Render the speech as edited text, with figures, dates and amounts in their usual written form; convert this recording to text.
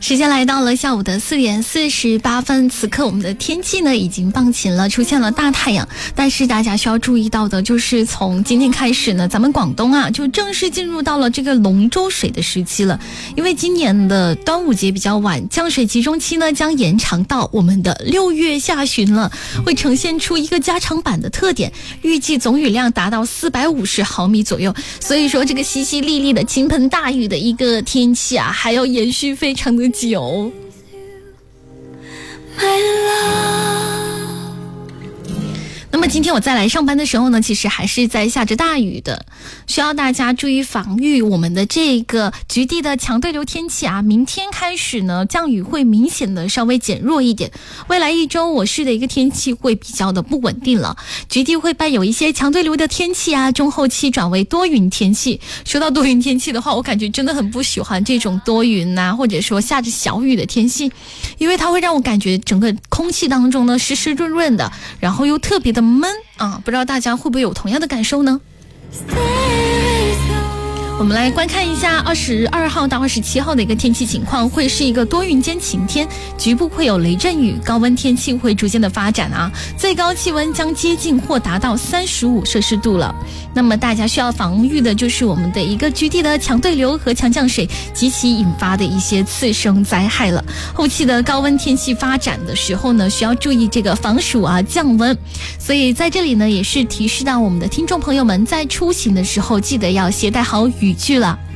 时间来到了下午的4点48分，此刻我们的天气呢已经放晴了，出现了大太阳。但是大家需要注意到的就是从今天开始呢，咱们广东啊就正式进入到了这个龙舟水的时期了。因为今年的端午节比较晚，降水集中期呢将延长到我们的6月下旬了，会呈现出一个加长版的特点，预计总雨量达到450毫米左右。所以说这个淅淅沥沥的倾盆大雨的一个天气啊，还要延续非常的久。那么今天我再来上班的时候呢，其实还是在下着大雨的，需要大家注意防御我们的这个局地的强对流天气啊。明天开始呢，降雨会明显的稍微减弱一点，未来一周我市的一个天气会比较的不稳定了，局地会伴有一些强对流的天气啊，中后期转为多云天气。说到多云天气的话，我感觉真的很不喜欢这种多云啊，或者说下着小雨的天气，因为它会让我感觉整个空气当中呢湿湿润润的，然后又特别的闷啊，不知道大家会不会有同样的感受呢？我们来观看一下22号到27号的一个天气情况，会是一个多云间晴天，局部会有雷阵雨，高温天气会逐渐的发展啊，最高气温将接近或达到35摄氏度了。那么大家需要防御的就是我们的一个局地的强对流和强降水及其引发的一些次生灾害了。后期的高温天气发展的时候呢，需要注意这个防暑啊降温。所以在这里呢，也是提示到我们的听众朋友们，在出行的时候记得要携带好雨具了。